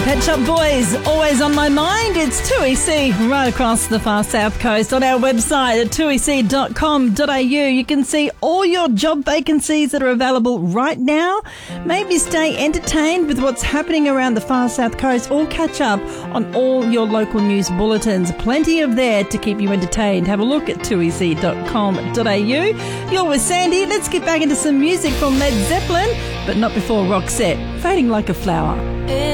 Pet Shop Boys, always on my mind. It's 2EC right across the far south coast. On our website at 2ec.com.au, you can see all your job vacancies that are available right now. Maybe stay entertained with what's happening around the far south coast, or catch up on all your local news bulletins. Plenty of there to keep you entertained. Have a look at 2ec.com.au. You're with Sandy. Let's get back into some music from Led Zeppelin, but not before Roxette, Fading Like a Flower.